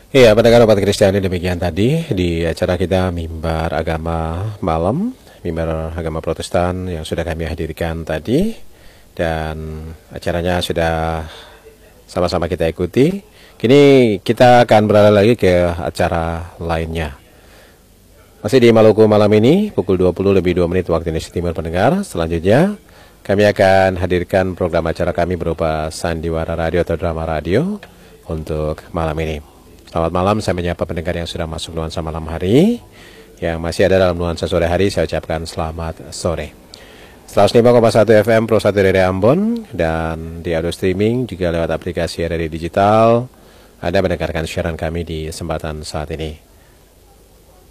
Iya, pendengar umat Kristiani, demikian tadi di acara kita Mimbar Agama Malam, Mimbar Agama Protestan yang sudah kami hadirkan tadi, dan acaranya sudah sama-sama kita ikuti. Kini kita akan beralih lagi ke acara lainnya. Masih di Maluku malam ini, pukul 20 lebih 2 menit waktu Indonesia Timur pendengar. Selanjutnya, kami akan hadirkan program acara kami berupa Sandiwara Radio atau Drama Radio untuk malam ini. Selamat malam, saya menyapa pendengar yang sudah masuk nuansa malam hari. Yang masih ada dalam nuansa sore hari, saya ucapkan selamat sore. 105,1 FM Pro 1 dari Ambon, dan di audio streaming juga lewat aplikasi RRI Digital. Anda mendengarkan siaran kami di kesempatan saat ini.